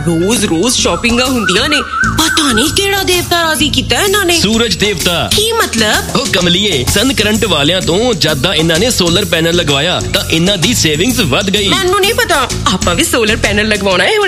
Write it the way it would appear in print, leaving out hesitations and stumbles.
ਰੋਜ਼ ਸ਼ਾਪਿੰਗਾਂ ਹੁੰਦੀਆਂ ਨੇ, ਪਤਾ ਨਹੀਂ ਕਿਹੜਾ ਦੇਵਤਾ ਰਾਜ਼ੀ ਕੀਤਾ ਇਹਨਾਂ ਨੇ। ਸੂਰਜ ਦੇਵਤਾ। ਕੀ ਮਤਲਬ? ਉਹ ਕਮਲੀਏ, ਸਨ ਕਰੰਟ ਵਾਲਿਆਂ ਤੋਂ ਜਦ ਦਾ ਇਹਨਾਂ ਨੇ ਸੋਲਰ ਪੈਨਲ ਲਗਵਾਇਆ ਤਾਂ ਇਹਨਾਂ ਦੀ ਸੇਵਿੰਗਸ ਵੱਧ ਗਈ। ਮੈਨੂੰ ਨਹੀਂ ਪਤਾ, ਆਪਾਂ ਵੀ ਸੋਲਰ ਪੈਨਲ ਲਗਵਾਉਣਾ ਹੈ।